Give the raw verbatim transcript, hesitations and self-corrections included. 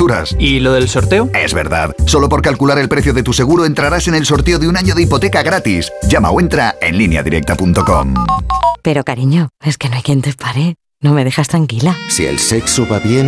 facturas. ¿Y lo del sorteo? Es verdad. Solo por calcular el precio de tu seguro entrarás en el sorteo de un año de hipoteca gratis. Llama o entra en línea directa punto com. Pero cariño, es que no hay quien te pare. No me dejas tranquila. Si el sexo va bien,